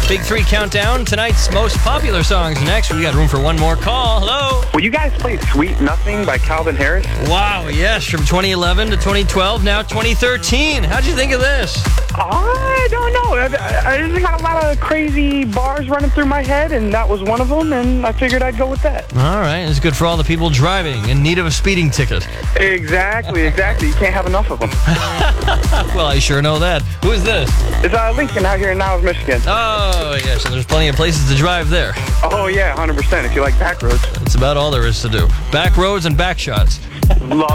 Big Three Countdown. Tonight's most popular songs next. We got room for one more call. Hello. Will you guys play Sweet Nothing by Calvin Harris? Wow, yes, from 2011 to 2012, now 2013. How'd you think of this? I don't know. I just got a lot of crazy bars running through my head, and that was one of them, and I figured I'd go with that. All right, it's good for all the people driving in need of a speeding ticket. Exactly. You can't have enough of them. Well, I sure know that. Who is this? It's Lincoln out here in Niles, Michigan. Oh, yes, and there's plenty of places to drive there. Oh, yeah, 100%, if you like back roads. That's about all there is to do. Back roads and back shots. Love